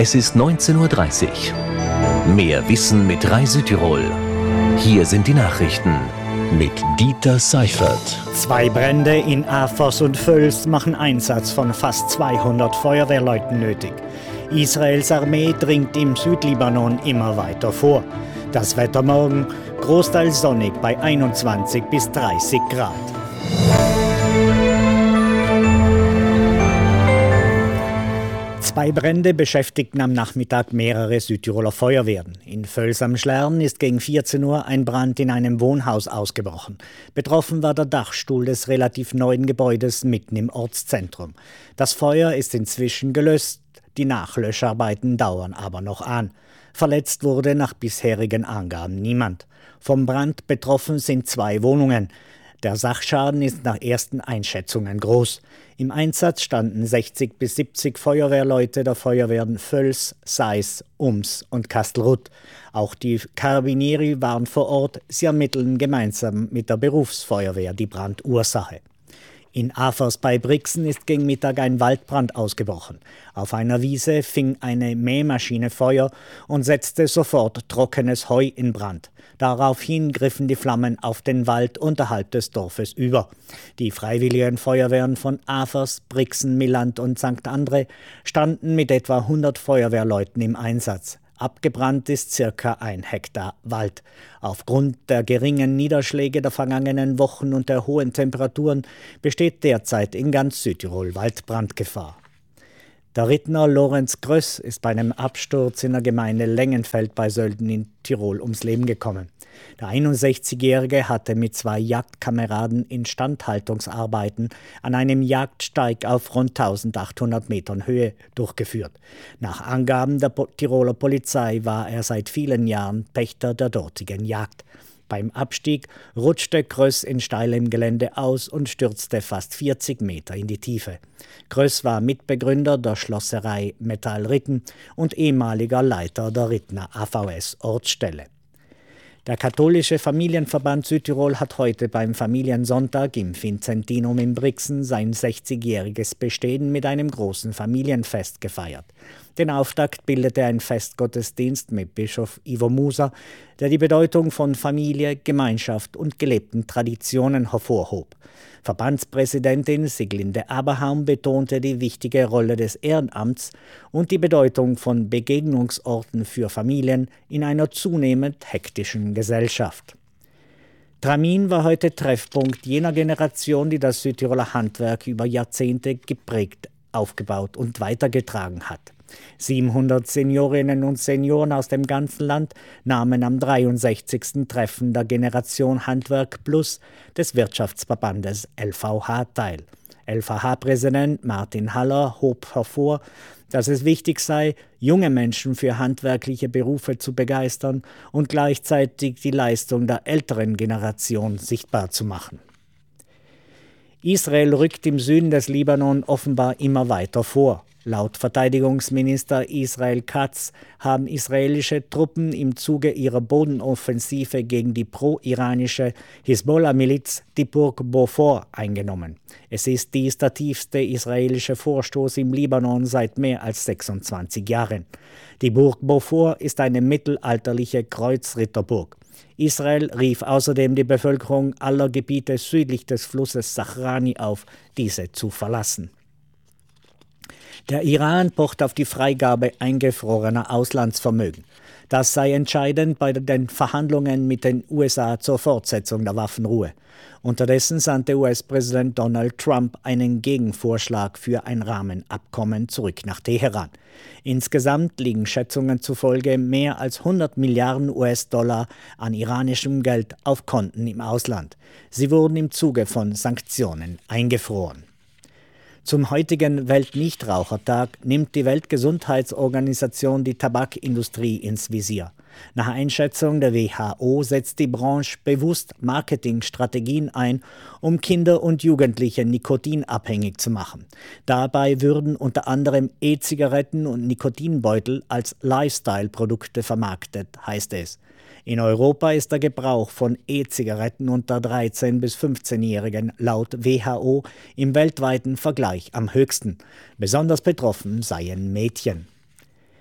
Es ist 19:30 Uhr. Mehr Wissen mit Rai Südtirol. Hier sind die Nachrichten mit Dieter Seifert. 2 Brände in Afers und Völs machen Einsatz von fast 200 Feuerwehrleuten nötig. Israels Armee dringt im Südlibanon immer weiter vor. Das Wetter morgen großteils sonnig bei 21 bis 30 Grad. Zwei Brände beschäftigten am Nachmittag mehrere Südtiroler Feuerwehren. In Völs am Schlern ist gegen 14 Uhr ein Brand in einem Wohnhaus ausgebrochen. Betroffen war der Dachstuhl des relativ neuen Gebäudes mitten im Ortszentrum. Das Feuer ist inzwischen gelöst, die Nachlöscharbeiten dauern aber noch an. Verletzt wurde nach bisherigen Angaben niemand. Vom Brand betroffen sind 2 Wohnungen. Der Sachschaden ist nach ersten Einschätzungen groß. Im Einsatz standen 60 bis 70 Feuerwehrleute der Feuerwehren Völs, Seis, Ums und Kastelruth. Auch die Carabinieri waren vor Ort. Sie ermitteln gemeinsam mit der Berufsfeuerwehr die Brandursache. In Afers bei Brixen ist gegen Mittag ein Waldbrand ausgebrochen. Auf einer Wiese fing eine Mähmaschine Feuer und setzte sofort trockenes Heu in Brand. Daraufhin griffen die Flammen auf den Wald unterhalb des Dorfes über. Die freiwilligen Feuerwehren von Afers, Brixen, Milland und St. Andre standen mit etwa 100 Feuerwehrleuten im Einsatz. Abgebrannt ist circa 1 Hektar Wald. Aufgrund der geringen Niederschläge der vergangenen Wochen und der hohen Temperaturen besteht derzeit in ganz Südtirol Waldbrandgefahr. Der Rittner Lorenz Gröss ist bei einem Absturz in der Gemeinde Lengenfeld bei Sölden in Tirol ums Leben gekommen. Der 61-Jährige hatte mit 2 Jagdkameraden Instandhaltungsarbeiten an einem Jagdsteig auf rund 1800 Metern Höhe durchgeführt. Nach Angaben der Tiroler Polizei war er seit vielen Jahren Pächter der dortigen Jagd. Beim Abstieg rutschte Gröss in steilem Gelände aus und stürzte fast 40 Meter in die Tiefe. Gröss war Mitbegründer der Schlosserei Metall Ritten und ehemaliger Leiter der Rittner AVS-Ortsstelle. Der katholische Familienverband Südtirol hat heute beim Familiensonntag im Vinzentinum in Brixen sein 60-jähriges Bestehen mit einem großen Familienfest gefeiert. Den Auftakt bildete ein Festgottesdienst mit Bischof Ivo Musa, der die Bedeutung von Familie, Gemeinschaft und gelebten Traditionen hervorhob. Verbandspräsidentin Siglinde Aberhaum betonte die wichtige Rolle des Ehrenamts und die Bedeutung von Begegnungsorten für Familien in einer zunehmend hektischen Gesellschaft. Tramin war heute Treffpunkt jener Generation, die das Südtiroler Handwerk über Jahrzehnte geprägt, aufgebaut und weitergetragen hat. 700 Seniorinnen und Senioren aus dem ganzen Land nahmen am 63. Treffen der Generation Handwerk Plus des Wirtschaftsverbandes LVH teil. LVH-Präsident Martin Haller hob hervor, dass es wichtig sei, junge Menschen für handwerkliche Berufe zu begeistern und gleichzeitig die Leistung der älteren Generation sichtbar zu machen. Israel rückt im Süden des Libanon offenbar immer weiter vor. Laut Verteidigungsminister Israel Katz haben israelische Truppen im Zuge ihrer Bodenoffensive gegen die pro-iranische Hisbollah-Miliz die Burg Beaufort eingenommen. Es ist dies der tiefste israelische Vorstoß im Libanon seit mehr als 26 Jahren. Die Burg Beaufort ist eine mittelalterliche Kreuzritterburg. Israel rief außerdem die Bevölkerung aller Gebiete südlich des Flusses Sachrani auf, diese zu verlassen. Der Iran pocht auf die Freigabe eingefrorener Auslandsvermögen. Das sei entscheidend bei den Verhandlungen mit den USA zur Fortsetzung der Waffenruhe. Unterdessen sandte US-Präsident Donald Trump einen Gegenvorschlag für ein Rahmenabkommen zurück nach Teheran. Insgesamt liegen Schätzungen zufolge mehr als 100 Milliarden US-Dollar an iranischem Geld auf Konten im Ausland. Sie wurden im Zuge von Sanktionen eingefroren. Zum heutigen Weltnichtrauchertag nimmt die Weltgesundheitsorganisation die Tabakindustrie ins Visier. Nach Einschätzung der WHO setzt die Branche bewusst Marketingstrategien ein, um Kinder und Jugendliche nikotinabhängig zu machen. Dabei würden unter anderem E-Zigaretten und Nikotinbeutel als Lifestyle-Produkte vermarktet, heißt es. In Europa ist der Gebrauch von E-Zigaretten unter 13- bis 15-Jährigen laut WHO im weltweiten Vergleich am höchsten. Besonders betroffen seien Mädchen.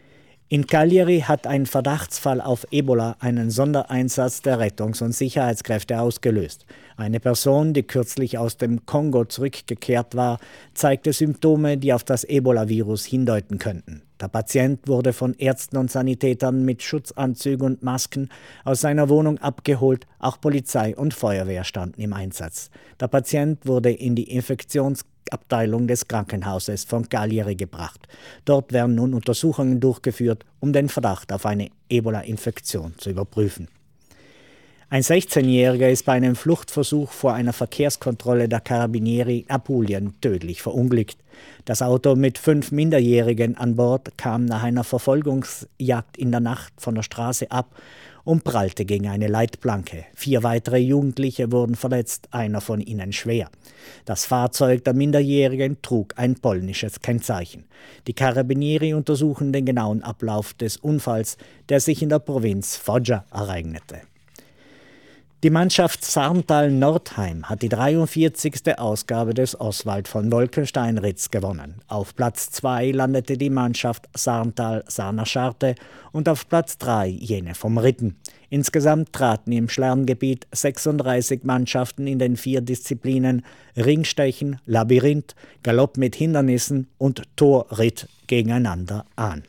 In Cagliari hat ein Verdachtsfall auf Ebola einen Sondereinsatz der Rettungs- und Sicherheitskräfte ausgelöst. Eine Person, die kürzlich aus dem Kongo zurückgekehrt war, zeigte Symptome, die auf das Ebola-Virus hindeuten könnten. Der Patient wurde von Ärzten und Sanitätern mit Schutzanzügen und Masken aus seiner Wohnung abgeholt. Auch Polizei und Feuerwehr standen im Einsatz. Der Patient wurde in die Infektionsabteilung des Krankenhauses von Cagliari gebracht. Dort werden nun Untersuchungen durchgeführt, um den Verdacht auf eine Ebola-Infektion zu überprüfen. Ein 16-Jähriger ist bei einem Fluchtversuch vor einer Verkehrskontrolle der Carabinieri in Apulien tödlich verunglückt. Das Auto mit 5 Minderjährigen an Bord kam nach einer Verfolgungsjagd in der Nacht von der Straße ab und prallte gegen eine Leitplanke. 4 weitere Jugendliche wurden verletzt, einer von ihnen schwer. Das Fahrzeug der Minderjährigen trug ein polnisches Kennzeichen. Die Carabinieri untersuchen den genauen Ablauf des Unfalls, der sich in der Provinz Foggia ereignete. Die Mannschaft Sarntal-Nordheim hat die 43. Ausgabe des Oswald von Wolkenstein-Ritz gewonnen. Auf Platz 2 landete die Mannschaft Sarntal-Sarnascharte und auf Platz 3 jene vom Ritten. Insgesamt traten im Schlerngebiet 36 Mannschaften in den 4 Disziplinen Ringstechen, Labyrinth, Galopp mit Hindernissen und Torritt gegeneinander an.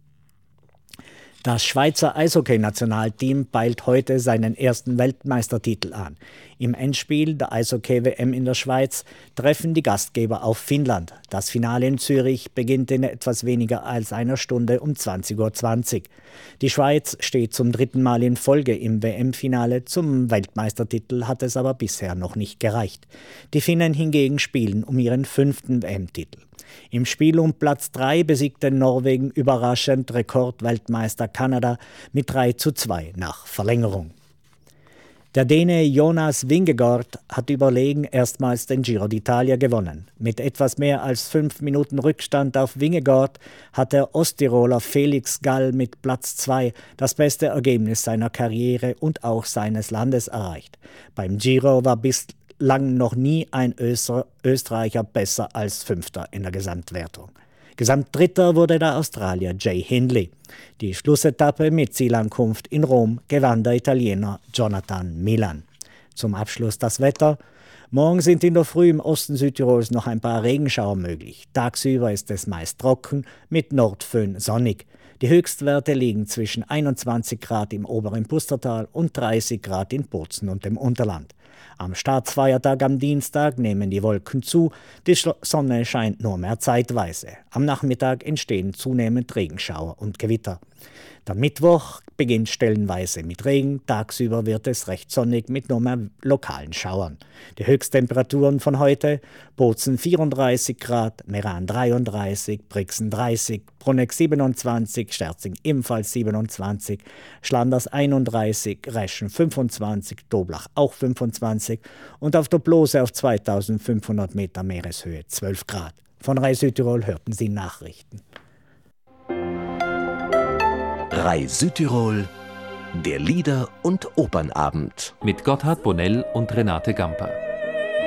Das Schweizer Eishockey-Nationalteam peilt heute seinen ersten Weltmeistertitel an. Im Endspiel der Eishockey-WM in der Schweiz treffen die Gastgeber auf Finnland. Das Finale in Zürich beginnt in etwas weniger als einer Stunde um 20:20 Uhr. Die Schweiz steht zum 3. Mal in Folge im WM-Finale. Zum Weltmeistertitel hat es aber bisher noch nicht gereicht. Die Finnen hingegen spielen um ihren 5. WM-Titel. Im Spiel um Platz 3 besiegte Norwegen überraschend Rekordweltmeister Kanada mit 3:2 nach Verlängerung. Der Däne Jonas Vingegaard hat überlegen erstmals den Giro d'Italia gewonnen. Mit etwas mehr als 5 Minuten Rückstand auf Vingegaard hat der Osttiroler Felix Gall mit Platz 2 das beste Ergebnis seiner Karriere und auch seines Landes erreicht. Beim Giro war bislang noch nie ein Österreicher besser als 5. in der Gesamtwertung. Gesamtdritter wurde der Australier Jay Hindley. Die Schlussetappe mit Zielankunft in Rom gewann der Italiener Jonathan Milan. Zum Abschluss das Wetter. Morgen sind in der Früh im Osten Südtirols noch ein paar Regenschauer möglich. Tagsüber ist es meist trocken, mit Nordföhn sonnig. Die Höchstwerte liegen zwischen 21 Grad im oberen Pustertal und 30 Grad in Bozen und dem Unterland. Am Staatsfeiertag am Dienstag nehmen die Wolken zu, die Sonne scheint nur mehr zeitweise. Am Nachmittag entstehen zunehmend Regenschauer und Gewitter. Der Mittwoch beginnt stellenweise mit Regen, tagsüber wird es recht sonnig mit nur mehr lokalen Schauern. Die Höchsttemperaturen von heute: Bozen 34 Grad, Meran 33, Brixen 30, Bruneck 27, Sterzing ebenfalls 27, Schlanders 31, Reschen 25, Doblach auch 25 und auf der Blose auf 2500 Meter Meereshöhe 12 Grad. Von Rai Südtirol hörten Sie Nachrichten. Rai Südtirol, der Lieder- und Opernabend. Mit Gotthard Bonell und Renate Gamper.